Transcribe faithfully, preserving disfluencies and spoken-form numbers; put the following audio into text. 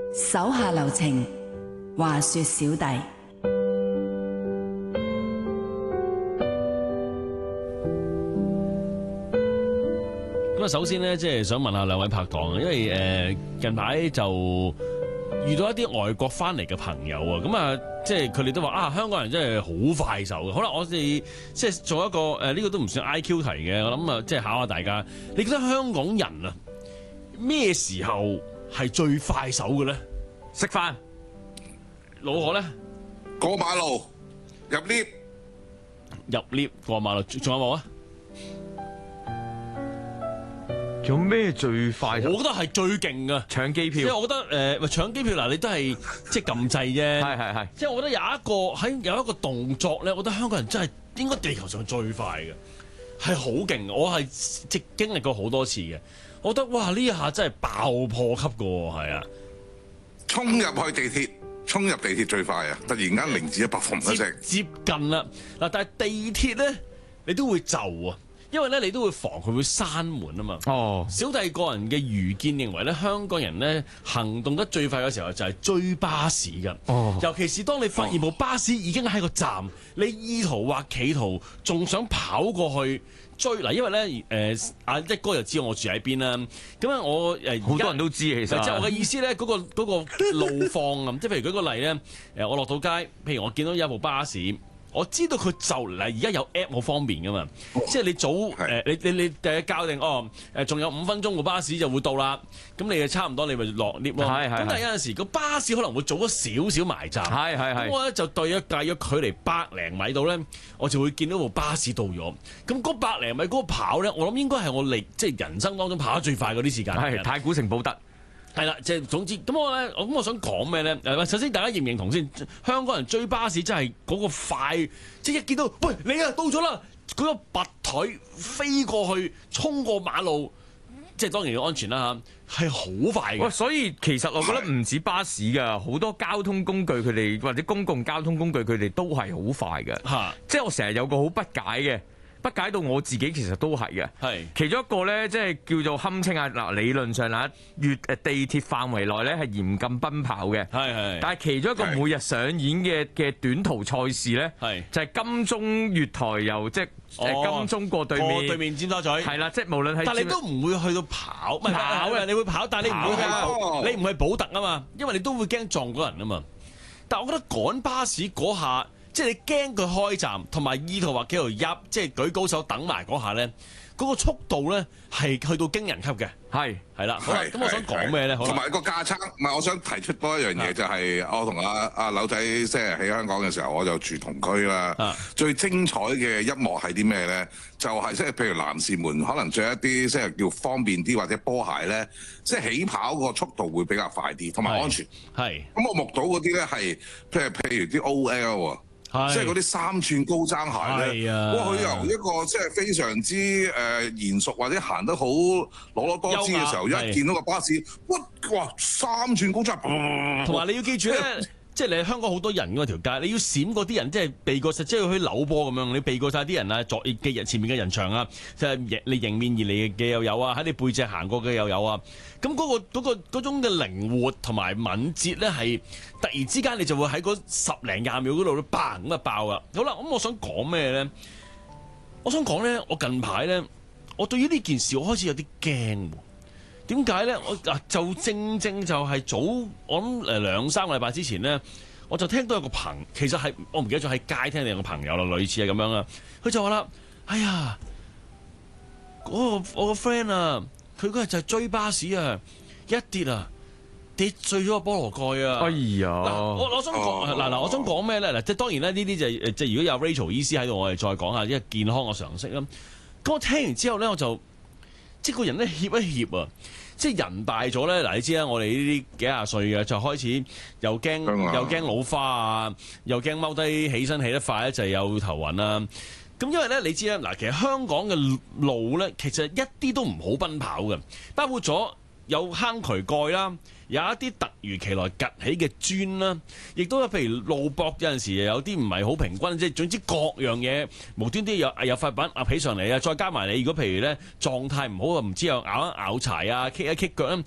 手下留情，話說小弟。 咁啊，首先咧，即係想問下兩位拍檔啊，因為誒近排就遇到一啲外國翻嚟嘅朋友啊，咁啊，即係佢哋都話啊，香港人真係好快手嘅。好啦，我哋即係做一個誒，呢、呃這個都唔算 I Q 題嘅，我諗啊，即係考下大家，你覺得香港人啊咩時候係最快手嘅咧？ 食飯， 老何咧？ 過馬路，入 lift， 入 lift 過馬路，仲有冇啊？ 有咩最快手？ 我覺得係最勁嘅搶機票， 即係我覺得誒，搶、呃、機票嗱，你都係即係撳掣啫。係係係。即係我覺得有一個喺有一個動作咧，我覺得香港人真係應該地球上最快嘅，係好勁。我係即經歷過好多次嘅，我覺得哇呢一下真係爆破級嘅喎，係啊！ 衝入去地鐵，衝入地鐵最快啊！突然間零至一百分一聲， 接近啦嗱，但係地鐵咧你都會就啊。因為咧，你都會防佢會閂門啊嘛。哦，小弟個人嘅愚見認為咧，香港人咧行動得最快嘅時候就係追巴士㗎。哦，尤其是當你發現部巴士已經喺個站，你意圖或企圖仲想跑過去追嗱，因為咧誒阿一哥就知道我住喺邊啦。咁啊，我誒好多人都知其實。即係我嘅意思咧，嗰、嗰個嗰個路況啊，即係譬如舉個例咧，誒我落到街，譬如我見到有一部巴士。我知道佢就嚟而家有 app 好方便噶嘛，哦、即係你早誒、呃，你你你誒校定哦誒，仲有五分鐘個巴士就會到啦，咁你就差唔多你咪落 lift 咯。咁但係有陣時個巴士可能會早咗少少埋站，咁我咧就對咗大約距離百零米度咧，我就會見到部巴士到咗。咁嗰百零米嗰個跑咧，我諗應該係我嚟即係人生當中跑得最快嗰啲時間。係太古城寶德。 係啦，即係總之咁我咧，咁我想講咩咧？誒，首先大家認唔認同先？香港人追巴士真係嗰個快，即係一見到，喂你啊到咗啦，嗰個拔腿飛過去，衝過馬路，即係當然要安全啦嚇，係好快嘅。 喂，所以其實我覺得唔止巴士㗎，好多交通工具佢哋或者公共交通工具佢哋都係好快嘅。嚇，即係我成日有個好不解嘅。不解到我自己其實都係嘅，係其中一個咧，即係叫做堪稱啊嗱，理論上嗱，粵誒地鐵範圍內咧係嚴禁奔跑嘅，係係。但係其中一個每日上演嘅嘅短途賽事咧，係就係金鐘月台由即係誒金鐘過對面，過對面尖沙咀，係啦，即係無論係。但係你都唔會去到跑，唔係跑嘅，你會跑，但係你唔會去，你唔係寶特啊嘛，因為你都會驚撞到人啊嘛。但係我覺得趕巴士嗰下。即係你驚佢開站，同埋意圖或企度入，即係舉高手等埋嗰下咧，嗰、嗰個速度咧係去到驚人級嘅，係係啦。好啦，咁我想講咩咧？ 同埋個架撐，唔係我想提出多一樣嘢，就係我同阿阿柳仔即係喺香港嘅時候，我就住同區啦。最精彩嘅一幕係啲咩咧？就係即係譬如男士們可能着一啲即係叫方便啲或者波鞋咧，即係起跑個速度會比較快啲，同埋安全。係。咁我目睹嗰啲咧係譬如譬如啲 O L。即係嗰啲三寸高踭鞋咧，哇！佢由一個即係非常之誒賢淑或者行得好攞攞多姿嘅時候，一見到個巴士，哇哇三寸高踭， 同埋你要記住咧，即係你香港好多人嗰條街，你要閃過啲人，即係避過，即係好似扭波咁樣，你避過晒啲人啊，左嘅人前面嘅人牆啊，即係你迎面而嚟嘅又有啊，喺你背脊行過嘅又有啊，咁嗰個嗰個嗰種嘅靈活同埋敏捷咧係。突然之間，你就會喺嗰十零廿秒嗰度咧，bang 咁啊爆噶！好啦，咁我想講咩咧？我想講咧，我近排咧，我對於呢件事，我開始有啲驚。點解咧？我嗱就正正就係早，我諗誒兩三個禮拜之前咧，我就聽到有個朋友，其實係我唔記得咗喺街聽定有個朋友啦，類似係咁樣啦。佢就話啦：哎呀，嗰個我個 friend 啊，佢嗰日就係追巴士啊，一跌啊！跌碎咗個菠蘿蓋啊！哎呀！嗱，我我想講嗱嗱，我想講咩咧？嗱，即係當然咧，呢啲就係即係如果有 Rachel 醫師喺度，我哋再講下，因為健康嘅常識啦。咁我聽完之後咧，我就即係個人咧怯一怯啊！即係人大咗咧，嗱，你知啦，我哋呢啲幾廿歲嘅就開始又驚又驚老花啊，又驚踎低起身起得快咧，就係有頭暈啦。咁因為咧，你知啦，嗱，其實香港嘅路咧，其實一啲都唔好奔跑嘅，包括咗有坑渠蓋啦。有一啲突如其來趌起嘅磚啦，亦都有譬如路膊有陣時有啲唔係好平均，即係總之各樣嘢無端端有有塊板壓起上嚟啊！再加埋你如果譬如咧狀態唔好啊，唔知又咬一咬柴啊，棘一棘腳啦，